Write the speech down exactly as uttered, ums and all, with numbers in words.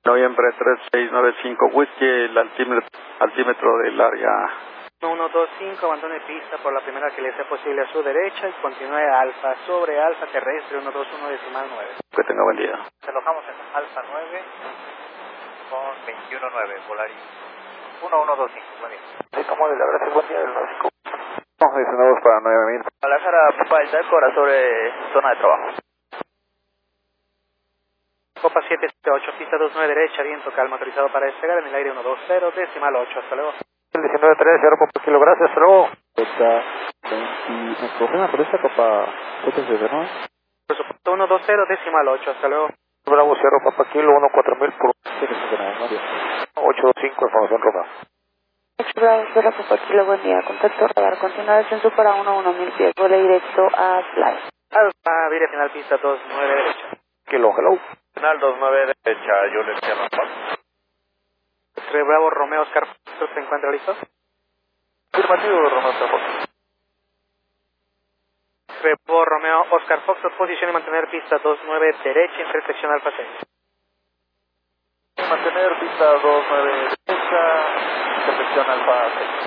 Noviembre tres seis nueve cinco, whisky, el altímetro, altímetro del área. uno dos cinco, abandone pista por la primera que le sea posible a su derecha y continúe alfa sobre alfa terrestre uno dos uno decimal nueve. Que tenga buen día. Nos alojamos en alfa nueve con veintiuno nueve, Volaris uno uno dos cinco, buen día. Sí, como de la gracia, buen día del básico. No, diecinueve para nueve mil. Guadalajara, Papa del Tácora sobre zona de trabajo. Copa siete siete ocho, pista dos nueve derecha, viento calma, autorizado para despegar en el aire uno dos cero, decimal ocho, hasta luego. El diecinueve tres, cero por kilo, gracias, hasta luego. Copa veinte, ¿me confirma por esta Copa siete siete, no? Presupuesto uno dos cero, decimal ocho, hasta luego. Bravo, cero, Papa Kilo, uno cuatro mil por siete siete nueve, ocho dos cinco, información Roma. Bravo, cero, Papa Kilo, buen día. Contacto radar, continúa descenso para uno uno mil pies, vuela directo a Fly. Alfa, vire final pista dos nueve derecha. Kilo, hello. Final dos nueve derecha, yo les llamo. Tres Bravo, Romeo, Oscar, ¿se encuentra listo? Afirmativo, Romeo, Fox. Bravo, Romeo, Oscar, Fox, posición y mantener pista dos nueve derecha, intersección alfa seis. Mantener pista dos nueve derecha, intersección alfa seis.